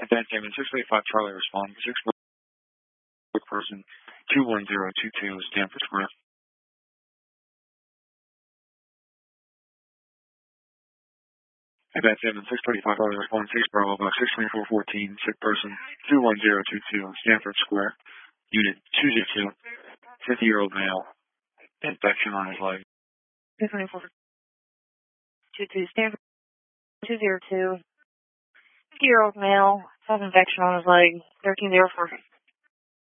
Advanced Airman 635 Charlie respond. 6 person 21022 Stanford Square. Advanced Airman 635 Charlie respond. 6 Bravo Box 62414 sick person 21022 Stanford Square. Unit 202 50-year-old male. Infection on his leg. 22422 Stanford 202 50-year-old male has infection on his leg. 1304.